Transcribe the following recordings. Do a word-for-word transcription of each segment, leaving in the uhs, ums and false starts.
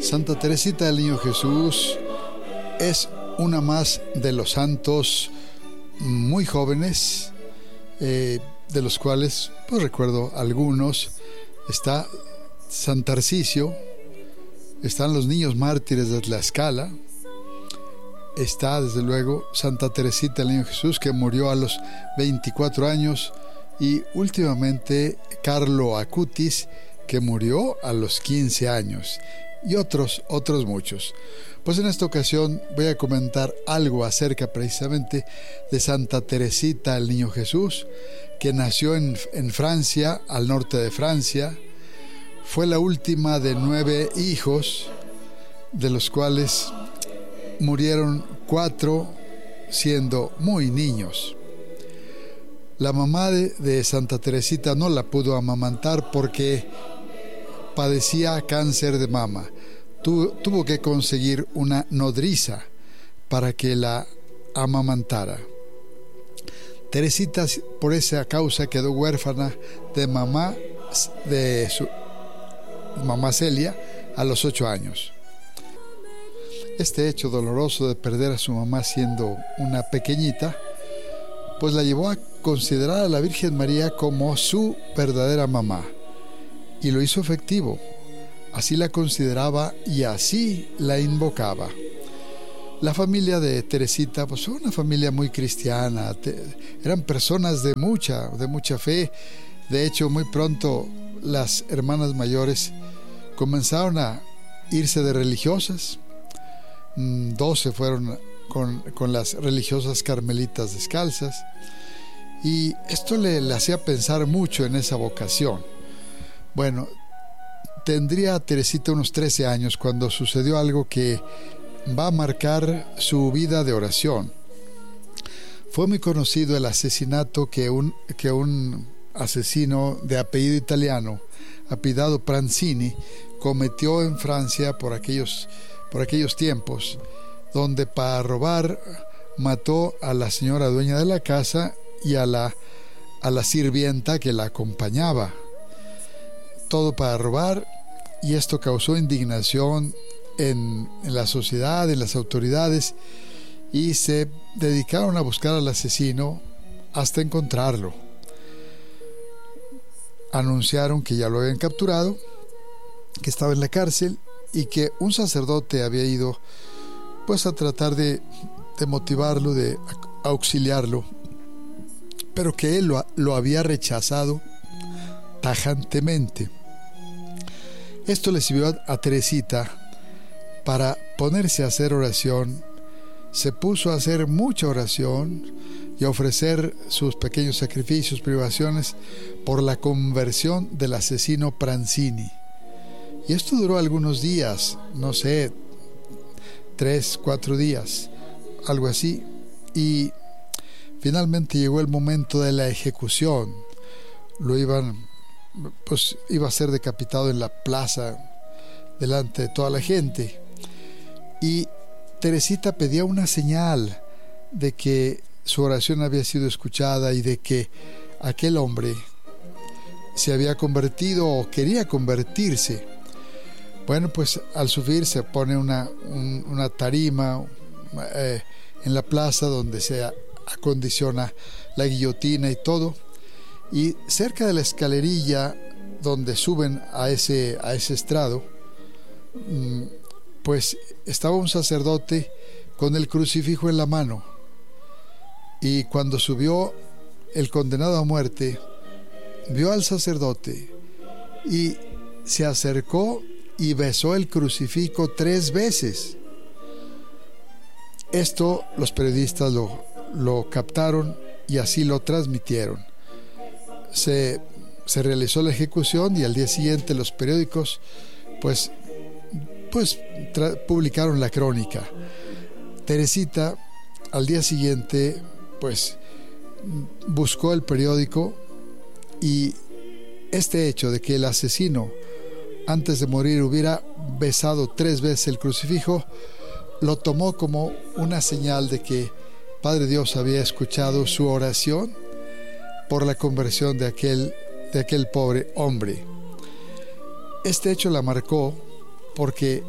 Santa Teresita del Niño Jesús es una más de los santos muy jóvenes, eh, de los cuales pues recuerdo algunos. Está San Tarcisio, están los niños mártires de Tlaxcala, está desde luego Santa Teresita del Niño Jesús, que murió a los veinticuatro años, y últimamente Carlo Acutis, que murió a los quince años, y otros, otros muchos. Pues en esta ocasión voy a comentar algo acerca precisamente de Santa Teresita del Niño Jesús, que nació en, en Francia, al norte de Francia. Fue la última de nueve hijos, de los cuales murieron cuatro siendo muy niños. La mamá de, de Santa Teresita no la pudo amamantar porque padecía cáncer de mama. Tu, tuvo que conseguir una nodriza para que la amamantara. Teresita, por esa causa, quedó huérfana de mamá, de su mamá Celia, a los ocho años. Este hecho doloroso de perder a su mamá siendo una pequeñita, pues la llevó a considerar a la Virgen María como su verdadera mamá, y lo hizo efectivo. Así la consideraba y así la invocaba. La familia de Teresita pues fue una familia muy cristiana, eran personas de mucha, de mucha fe. De hecho, muy pronto las hermanas mayores comenzaron a irse de religiosas. Doce fueron con, con las religiosas carmelitas descalzas, y esto le, le hacía pensar mucho en esa vocación. Bueno, tendría Teresita unos trece años cuando sucedió algo que va a marcar su vida de oración. Fue muy conocido el asesinato que un, que un asesino de apellido italiano, apellidado Pranzini, cometió en Francia por aquellos, por aquellos tiempos, donde para robar mató a la señora dueña de la casa y a la, a la sirvienta que la acompañaba. Todo para robar, y esto causó indignación en, en la sociedad, en las autoridades, y se dedicaron a buscar al asesino hasta encontrarlo. Anunciaron que ya lo habían capturado, que estaba en la cárcel, y que un sacerdote había ido pues a tratar de, de motivarlo, de auxiliarlo, pero que él lo, lo había rechazado tajantemente. Esto le sirvió a, a Teresita para ponerse a hacer oración. Se puso a hacer mucha oración y a ofrecer sus pequeños sacrificios, privaciones, por la conversión del asesino Pranzini. Y esto duró algunos días, no sé, tres, cuatro días, algo así. Y finalmente llegó el momento de la ejecución. Lo iban, pues iba a ser decapitado en la plaza, delante de toda la gente. Y Teresita pedía una señal de que su oración había sido escuchada y de que aquel hombre se había convertido o quería convertirse. Bueno, pues al subir se pone una, un, una tarima eh, en la plaza donde se acondiciona la guillotina y todo, y cerca de la escalerilla donde suben a ese, a ese estrado, pues estaba un sacerdote con el crucifijo en la mano, y cuando subió el condenado a muerte, vio al sacerdote y se acercó y besó el crucifijo tres veces. Esto los periodistas lo, lo captaron y así lo transmitieron. Se, se realizó la ejecución y al día siguiente los periódicos pues, pues tra- publicaron la crónica. Teresita al día siguiente pues buscó el periódico, y este hecho de que el asesino antes de morir hubiera besado tres veces el crucifijo, lo tomó como una señal de que Padre Dios había escuchado su oración por la conversión de aquel, de aquel pobre hombre. Este hecho la marcó porque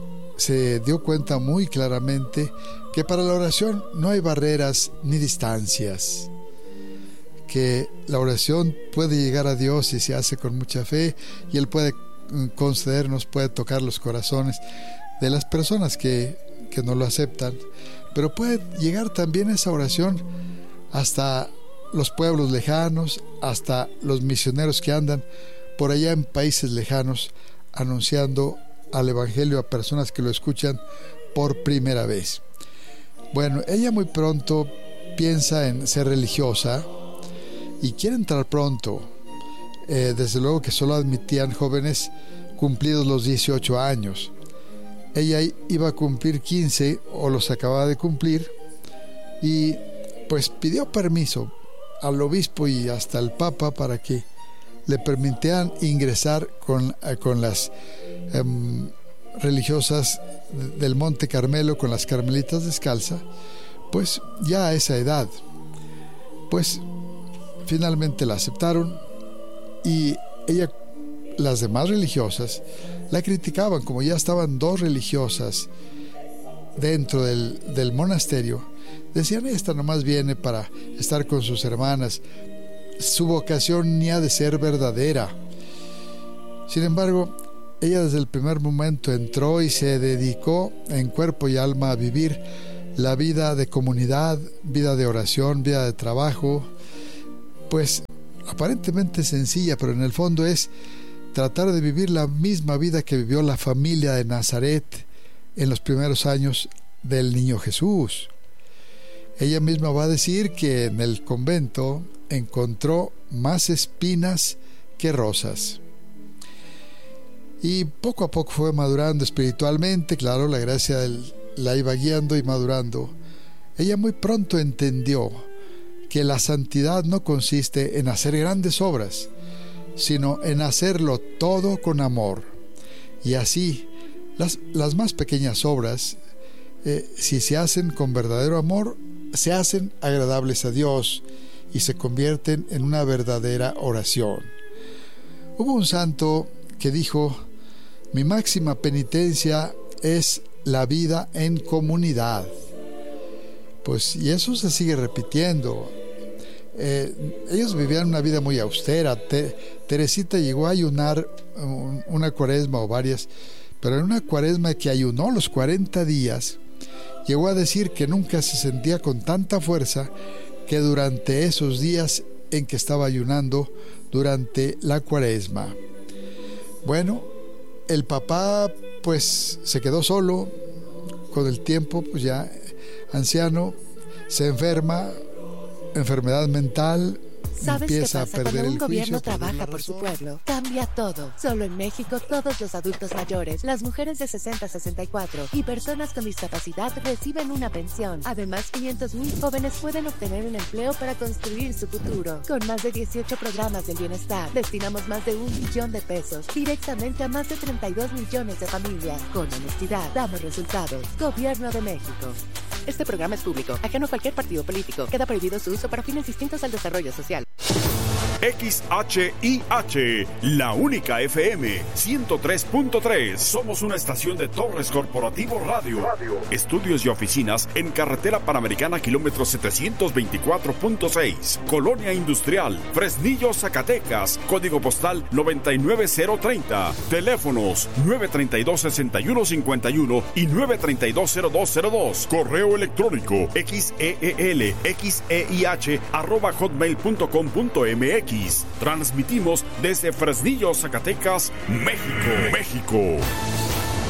se dio cuenta muy claramente que para la oración no hay barreras ni distancias, que la oración puede llegar a Dios y se hace con mucha fe, y Él puede concedernos, puede tocar los corazones de las personas que, que no lo aceptan, pero puede llegar también esa oración hasta los pueblos lejanos, hasta los misioneros que andan por allá en países lejanos anunciando al Evangelio a personas que lo escuchan por primera vez. Bueno, ella muy pronto piensa en ser religiosa y quiere entrar pronto. Eh, desde luego que solo admitían jóvenes cumplidos los dieciocho años. Ella iba a cumplir quince o los acababa de cumplir, y pues pidió permiso al obispo y hasta al papa para que le permitieran ingresar con, con las eh, religiosas del Monte Carmelo, con las carmelitas descalzas, pues ya a esa edad. Pues finalmente la aceptaron, y ella, las demás religiosas la criticaban, como ya estaban dos religiosas dentro del, del monasterio. Decían, esta nomás viene para estar con sus hermanas, su vocación ni ha de ser verdadera. Sin embargo, ella desde el primer momento entró y se dedicó en cuerpo y alma a vivir la vida de comunidad, vida de oración, vida de trabajo, pues aparentemente sencilla, pero en el fondo es tratar de vivir la misma vida que vivió la familia de Nazaret en los primeros años del niño Jesús. Ella misma va a decir que en el convento encontró más espinas que rosas. Y poco a poco fue madurando espiritualmente, claro, la gracia del, la iba guiando y madurando. Ella muy pronto entendió que la santidad no consiste en hacer grandes obras, sino en hacerlo todo con amor. Y así, las, las más pequeñas obras, eh, si se hacen con verdadero amor, se hacen agradables a Dios y se convierten en una verdadera oración. Hubo un santo que dijo: mi máxima penitencia es la vida en comunidad. Pues, y eso se sigue repitiendo. Eh, ellos vivían una vida muy austera. Te, Teresita llegó a ayunar un, una cuaresma o varias, pero en una cuaresma que ayunó los cuarenta días, llegó a decir que nunca se sentía con tanta fuerza que durante esos días en que estaba ayunando durante la cuaresma. Bueno, el papá pues se quedó solo. Con el tiempo, pues ya anciano, se enferma, enfermedad mental, ¿Sabes empieza qué pasa a perder cuando un el gobierno juicio, trabaja por su pueblo? Cambia todo. Solo en México, todos los adultos mayores, las mujeres de sesenta a sesenta y cuatro y personas con discapacidad reciben una pensión. Además, quinientos mil jóvenes pueden obtener un empleo para construir su futuro. Con más de dieciocho programas del bienestar, destinamos más de un millón de pesos directamente a más de treinta y dos millones de familias. Con honestidad, damos resultados. Gobierno de México. Este programa es público, ajeno a cualquier partido político. Queda prohibido su uso para fines distintos al desarrollo social. X H I H, la única F M, ciento tres punto tres. Somos una estación de Torres Corporativo Radio. Radio. Estudios y oficinas en Carretera Panamericana, kilómetro setecientos veinticuatro punto seis. Colonia Industrial, Fresnillo, Zacatecas. Código postal noventa y nueve cero treinta. Teléfonos nueve treinta y dos, sesenta y uno cincuenta y uno y nueve treinta y dos, cero dos cero dos. Correo electrónico xeel, xeih, arroba hotmail punto com punto mx. Transmitimos desde Fresnillo, Zacatecas, México, México.